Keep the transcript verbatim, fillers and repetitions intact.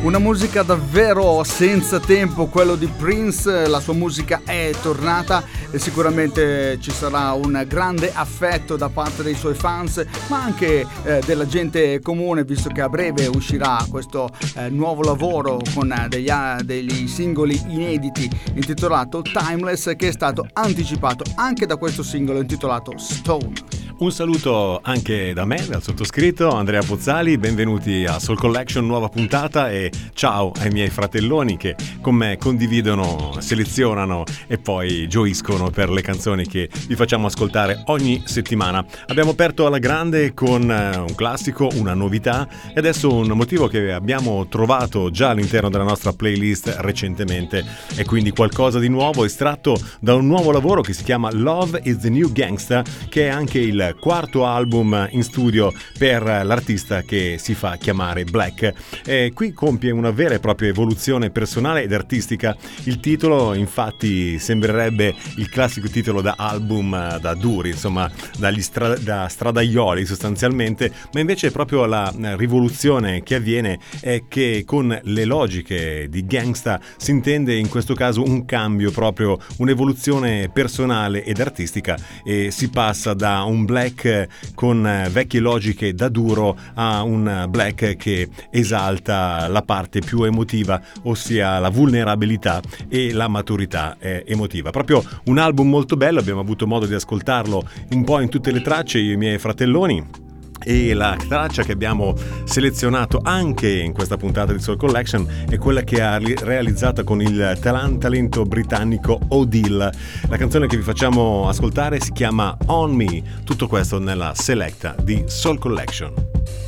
Una musica davvero senza tempo, quello di Prince. La sua musica è tornata e sicuramente ci sarà un grande affetto da parte dei suoi fans, ma anche eh, della gente comune, visto che a breve uscirà questo eh, nuovo lavoro con eh, degli, uh, degli singoli inediti intitolato Timeless, che è stato anticipato anche da questo singolo intitolato Stone. Un saluto anche da me, dal sottoscritto Andrea Pozzali, benvenuti a Soul Collection, nuova puntata, e ciao ai miei fratelloni che con me condividono, selezionano e poi gioiscono per le canzoni che vi facciamo ascoltare ogni settimana. Abbiamo aperto alla grande con un classico, una novità, e adesso un motivo che abbiamo trovato già all'interno della nostra playlist recentemente, e quindi qualcosa di nuovo estratto da un nuovo lavoro che si chiama Love is the New Gangsta, che è anche il quarto album in studio per l'artista che si fa chiamare Black. E qui compie una vera e propria evoluzione personale ed artistica. Il titolo infatti sembrerebbe il classico titolo da album da duri, insomma dagli stra- da stradaioli sostanzialmente, ma invece è proprio la rivoluzione che avviene è che con le logiche di Gangsta si intende in questo caso un cambio, proprio un'evoluzione personale ed artistica, e si passa da un Black con vecchie logiche da duro a un Black che esalta la parte più emotiva, ossia la vulnerabilità e la maturità eh, emotiva. Proprio un album molto bello, abbiamo avuto modo di ascoltarlo un po' in tutte le tracce, io e i miei fratelloni. E la traccia che abbiamo selezionato anche in questa puntata di Soul Collection è quella che ha realizzata con il talan- talento britannico Odile. La canzone che vi facciamo ascoltare si chiama On Me. Tutto questo nella selecta di Soul Collection.